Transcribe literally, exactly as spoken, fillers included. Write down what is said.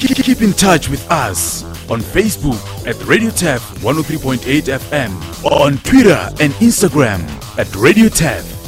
Keep in touch with us on Facebook at Radio Tef one oh three point eight F M, on Twitter and Instagram at Radio Tef.